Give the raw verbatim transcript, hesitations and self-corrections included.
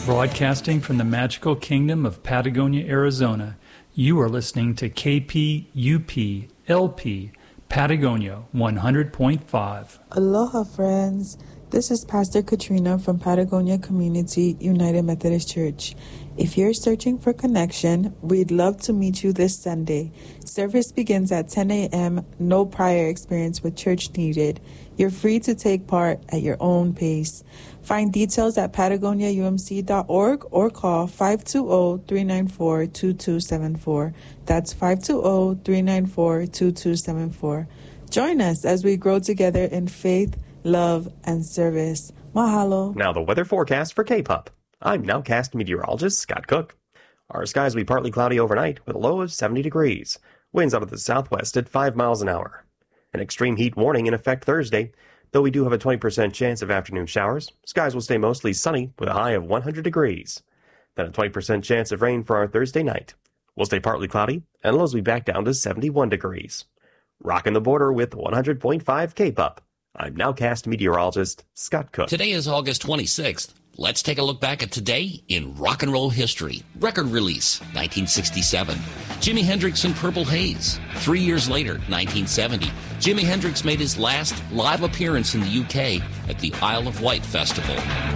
Broadcasting from the magical kingdom of Patagonia, Arizona, you are listening to K P U P L P Patagonia one hundred point five. Aloha, friends. This is Pastor Katrina from Patagonia Community United Methodist Church. If you're searching for connection, we'd love to meet you this Sunday. Service begins at ten a.m., no prior experience with church needed. You're free to take part at your own pace. Find details at patagonia u m c dot org or call five two zero, three nine four, two two seven four. That's five two zero, three nine four, two two seven four. Join us as we grow together in faith, love, and service. Mahalo. Now the weather forecast for K P U P. I'm Nowcast meteorologist Scott Cook. Our skies will be partly cloudy overnight with a low of seventy degrees. Winds out of the southwest at five miles an hour. An extreme heat warning in effect Thursday. Though we do have a twenty percent chance of afternoon showers, skies will stay mostly sunny with a high of one hundred degrees. Then a twenty percent chance of rain for our Thursday night. We'll stay partly cloudy and lows will be back down to seventy-one degrees. Rocking the border with one hundred point five K P U P. I'm Nowcast meteorologist Scott Cook. Today is August twenty-sixth. Let's take a look back at today in rock and roll history. Record release, nineteen sixty-seven. Jimi Hendrix and Purple Haze. Three years later, nineteen seventy, Jimi Hendrix made his last live appearance in the U K at the Isle of Wight Festival.